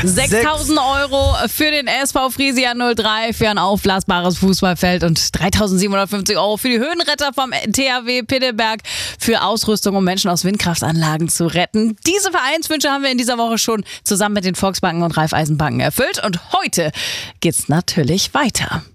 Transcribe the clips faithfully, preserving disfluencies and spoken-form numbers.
sechstausend Euro für den S V Friesia null drei für ein aufblasbares Fußballfeld und dreitausendsiebenhundertfünfzig Euro für die Höhenretter vom T H W Pittelberg für Ausrüstung, um Menschen aus Windkraftanlagen zu retten. Diese Vereinswünsche haben wir in dieser Woche schon zusammen mit den Volksbanken und Raiffeisenbanken erfüllt und heute geht's natürlich weiter.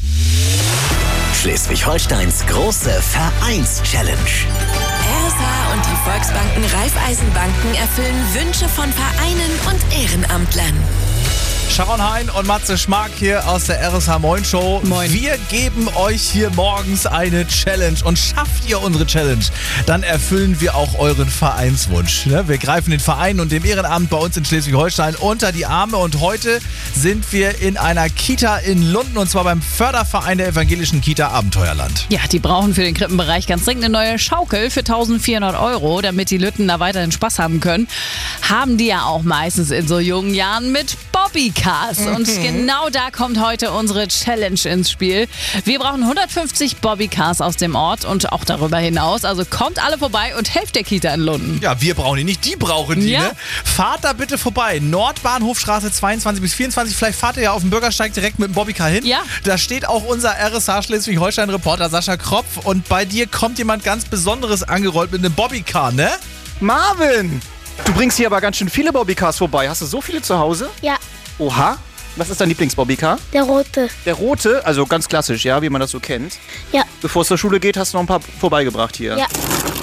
Schleswig-Holsteins große Vereins-Challenge. R S H und die Volksbanken Raiffeisenbanken erfüllen Wünsche von Vereinen und Ehrenamtlern. Sharon Hein und Matze Schmark hier aus der R S H Moin Show. Moin. Wir geben euch hier morgens eine Challenge und schafft ihr unsere Challenge, dann erfüllen wir auch euren Vereinswunsch. Wir greifen den Verein und dem Ehrenamt bei uns in Schleswig-Holstein unter die Arme und heute sind wir in einer Kita in Lunden und zwar beim Förderverein der evangelischen Kita Abenteuerland. Ja, die brauchen für den Krippenbereich ganz dringend eine neue Schaukel für eintausendvierhundert Euro, damit die Lütten da weiterhin Spaß haben können. Haben die ja auch meistens in so jungen Jahren mit Bobbycars. Und genau da kommt heute unsere Challenge ins Spiel. Wir brauchen hundertfünfzig Bobbycars aus dem Ort und auch darüber hinaus. Also kommt alle vorbei und helft der Kita in Lunden. Ja, wir brauchen die nicht, die brauchen die, Ja. ne? Fahrt da bitte vorbei. Nordbahnhofstraße zweiundzwanzig bis vierundzwanzig. Vielleicht fahrt ihr ja auf dem Bürgersteig direkt mit dem Bobbycar hin. Ja. Da steht auch unser R S H Schleswig-Holstein-Reporter Sascha Kropf. Und bei dir kommt jemand ganz Besonderes angerollt mit einem Bobbycar, ne? Marvin! Du bringst hier aber ganz schön viele Bobbycars vorbei. Hast du so viele zu Hause? Ja, Oha. Was ist dein Lieblings-Bobbycar? der rote. Der rote, also ganz klassisch, ja, wie man das so kennt. Ja, Bevor es zur Schule geht, hast du noch ein paar vorbeigebracht hier. ja.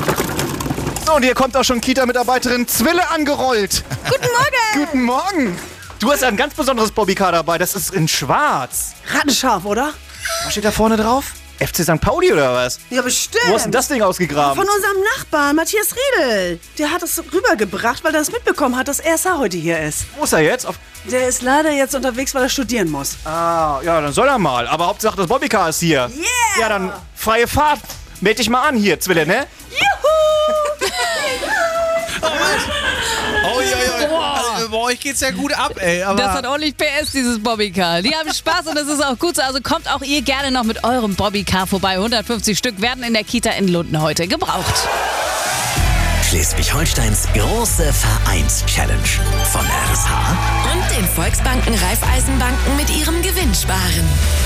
So, und hier kommt auch schon Kita-Mitarbeiterin Zwille angerollt. Guten Morgen! Guten Morgen! Du hast ein ganz besonderes Bobbycar dabei, das ist in schwarz. Rattenscharf, oder? Was steht da vorne drauf? F C Sankt Pauli oder was? Ja, bestimmt. Wo hast du denn das Ding ausgegraben? Von unserem Nachbarn, Matthias Riedel. Der hat es rübergebracht, weil er es mitbekommen hat, dass R S H heute hier ist. Wo ist er jetzt? Auf Der ist leider jetzt unterwegs, weil er studieren muss. ah, ja, dann soll er mal. Aber Hauptsache das Bobbycar ist hier. Yeah! Ja, dann freie Fahrt. Meld dich mal an hier, Zwille, ne? Oh, ja, ja. Also, bei euch geht's ja gut ab, ey. Aber Das hat ordentlich P S, dieses Bobbycar. Die haben Spaß und das ist auch gut so. Also kommt auch ihr gerne noch mit eurem Bobbycar vorbei. hundertfünfzig Stück werden in der Kita in Lunden heute gebraucht. Schleswig-Holsteins große Vereins-Challenge. Von R S H Und den Volksbanken Raiffeisenbanken mit ihrem Gewinnsparen.